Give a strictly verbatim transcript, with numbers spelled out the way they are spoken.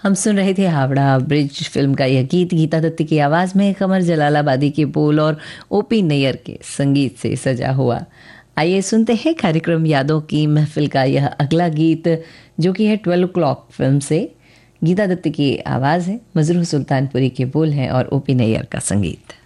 हम सुन रहे थे हावड़ा ब्रिज फिल्म का यह गीत गीता दत्ती की आवाज़ में, कमर जलालाबादी के बोल और ओपी नैयर के संगीत से सजा हुआ। आइए सुनते हैं कार्यक्रम यादों की महफिल का यह अगला गीत, जो कि है ट्वेल्व क्लॉक फिल्म से। गीता दत्ती की आवाज़ है, मजरूह सुल्तानपुरी के बोल हैं और ओपी नैयर का संगीत।